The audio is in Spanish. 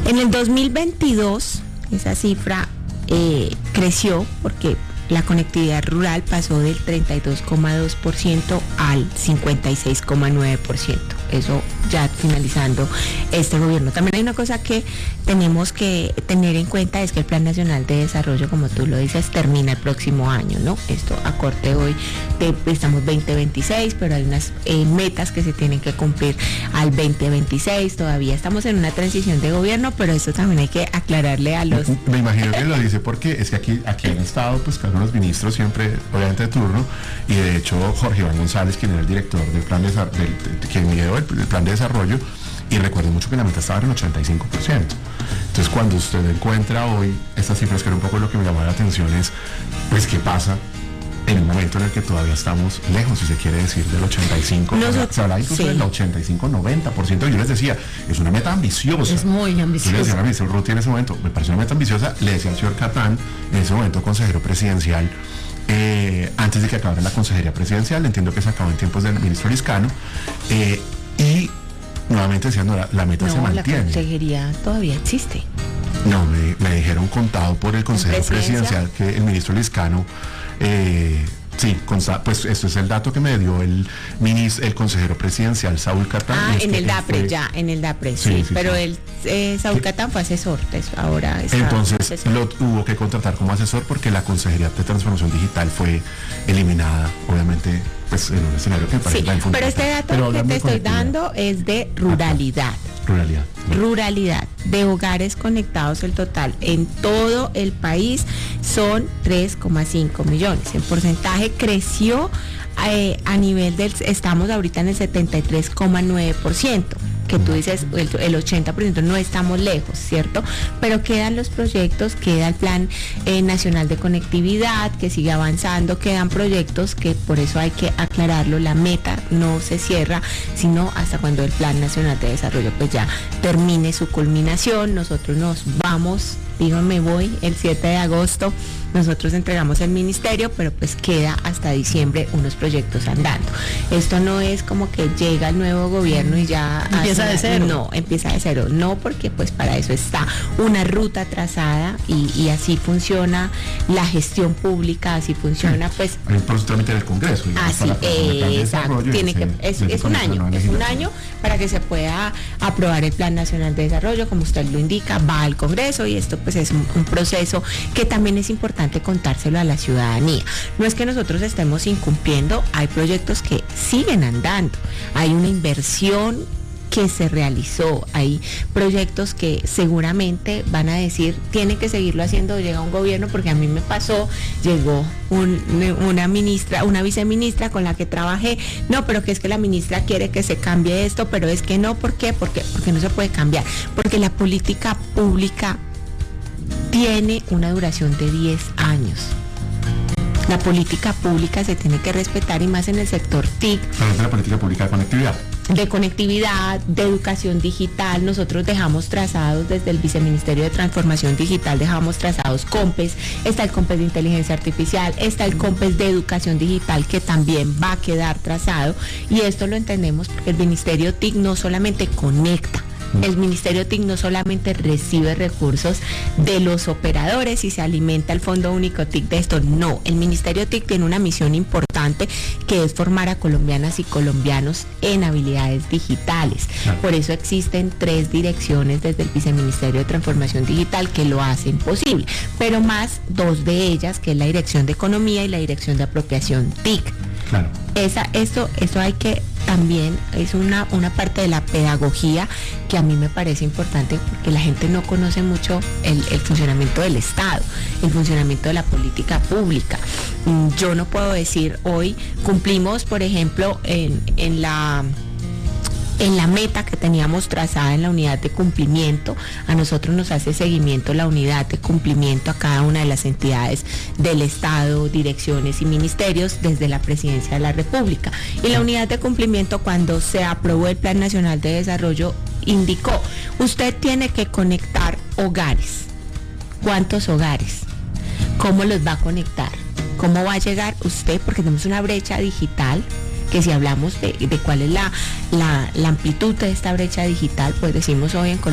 En el 2022 esa cifra creció porque la conectividad rural pasó del 32,2% al 56,9%. Eso ya finalizando este gobierno. También hay una cosa que tenemos que tener en cuenta, es que el Plan Nacional de Desarrollo, como tú lo dices, termina el próximo año, ¿no? Esto a corte hoy, estamos 2026, pero hay unas metas que se tienen que cumplir al 2026. Todavía estamos en una transición de gobierno, pero esto también hay que aclararle a los... Me imagino que lo dice porque es que aquí han estado pues cada uno de los ministros siempre, obviamente de turno, y de hecho Jorge Iván González, quien era el director del plan de quien ideó el plan de desarrollo, y recuerdo mucho que la meta estaba en el 85%. Entonces cuando usted encuentra hoy estas cifras, que era un poco lo que me llamó la atención, es pues qué pasa en un momento en el que todavía estamos lejos, si se quiere decir, del 85%. Se habla incluso del 85-90%. Yo les decía, es una meta ambiciosa. Es muy ambiciosa. Yo le decía a Mr. Ruti en ese momento, me pareció una meta ambiciosa. Le decía al señor Catán, en ese momento consejero presidencial, antes de que acabara la consejería presidencial, entiendo que se acabó en tiempos del ministro Liscano, y nuevamente decía, no, la meta se mantiene. La consejería todavía existe. No, me dijeron contado por el consejero presidencial que el ministro Liscano, sí, pues esto es el dato que me dio el consejero presidencial Saúl Catán. En el DAPRE, en el DAPRE, sí, pero él, Saúl Catán fue asesor, ahora está entonces asesor. Lo tuvo que contratar como asesor porque la Consejería de Transformación Digital fue eliminada, obviamente, pues en un escenario que parece sí, pero este dato que te estoy dando es de ruralidad. Ruralidad, de hogares conectados, el total en todo el país son 3,5 millones. El porcentaje creció a nivel estamos ahorita en el 73,9%, que tú dices el 80%, no estamos lejos, ¿cierto? Pero quedan los proyectos, queda el Plan Nacional de Conectividad, que sigue avanzando, quedan proyectos que por eso hay que aclararlo, la meta no se cierra, sino hasta cuando el Plan Nacional de Desarrollo pues ya termine su culminación. Nosotros nos vamos, me voy el 7 de agosto, nosotros entregamos el ministerio, pero pues queda hasta diciembre unos proyectos andando. Esto no es como que llega el nuevo gobierno y ya empieza de cero. No, empieza de cero, no, porque pues para eso está una ruta trazada y así funciona la gestión pública, así funciona pues. Hay un trámite del Congreso. Así, exacto, es un año para que se pueda aprobar el Plan Nacional de Desarrollo, como usted lo indica, va al Congreso, y esto pues es un proceso que también es importante contárselo a la ciudadanía. No es que nosotros estemos incumpliendo, hay proyectos que siguen andando, hay una inversión que se realizó, hay proyectos que seguramente van a decir, tienen que seguirlo haciendo, llega un gobierno, porque a mí me pasó, llegó una viceministra con la que trabajé, no, pero que es que la ministra quiere que se cambie esto, pero es que no, ¿por qué? Porque no se puede cambiar, porque la política pública tiene una duración de 10 años. La política pública se tiene que respetar, y más en el sector TIC. Hablamos de la política pública de conectividad, de educación digital. Nosotros dejamos trazados desde el Viceministerio de Transformación Digital, dejamos trazados COMPES, está el COMPES de Inteligencia Artificial, está el COMPES de Educación Digital, que también va a quedar trazado, y esto lo entendemos porque el Ministerio TIC no solamente conecta, el Ministerio TIC no solamente recibe recursos de los operadores y se alimenta el Fondo Único TIC de esto, no, el Ministerio TIC tiene una misión importante, que es formar a colombianas y colombianos en habilidades digitales. Por eso existen 3 direcciones desde el Viceministerio de Transformación Digital que lo hacen posible, pero más 2 de ellas, que es la Dirección de Economía y la Dirección de Apropiación TIC. Claro. Esto hay que también, es una parte de la pedagogía que a mí me parece importante, porque la gente no conoce mucho el funcionamiento del Estado, el funcionamiento de la política pública. Yo no puedo decir hoy cumplimos, por ejemplo, en la meta que teníamos trazada en la unidad de cumplimiento. A nosotros nos hace seguimiento la unidad de cumplimiento a cada una de las entidades del Estado, direcciones y ministerios desde la Presidencia de la República. Y la unidad de cumplimiento, cuando se aprobó el Plan Nacional de Desarrollo, indicó, usted tiene que conectar hogares. ¿Cuántos hogares? ¿Cómo los va a conectar? ¿Cómo va a llegar usted? Porque tenemos una brecha digital, que si hablamos de cuál es la amplitud de esta brecha digital, pues decimos hoy en Colombia,